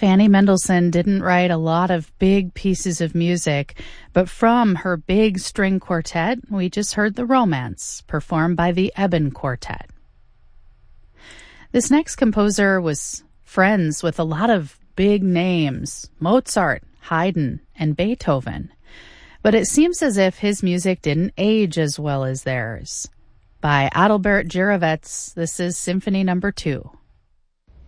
Fanny Mendelssohn didn't write a lot of big pieces of music, but from her big string quartet, we just heard The Romance, performed by the Eben Quartet. This next composer was friends with a lot of big names, Mozart, Haydn, and Beethoven. But it seems as if his music didn't age as well as theirs. By Adalbert Jirovec, this is Symphony No. 2.